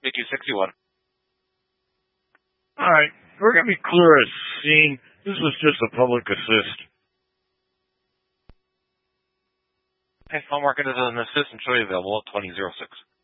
PQ61. All right, we're going to be clear as scene. This was just a public assist. Okay, I'll mark it as an assist and show you available at 2006.